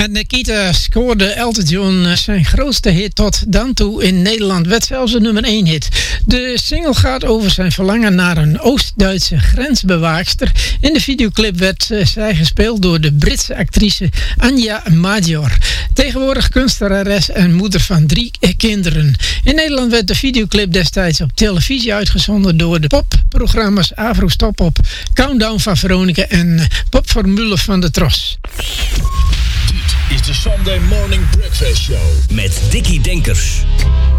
Nikita scoorde Elton John zijn grootste hit tot dan toe in Nederland. Werd zelfs een nummer 1 hit. De single gaat over zijn verlangen naar een Oost-Duitse grensbewaakster. In de videoclip werd zij gespeeld door de Britse actrice Anja Major. Tegenwoordig kunstenares en moeder van 3 kinderen. In Nederland werd de videoclip destijds op televisie uitgezonden door de popprogramma's Avro Stop Op, Countdown van Veronica en Popformule van de Tros. Dit is de Sunday Morning Breakfast Show met Dickie Denkers.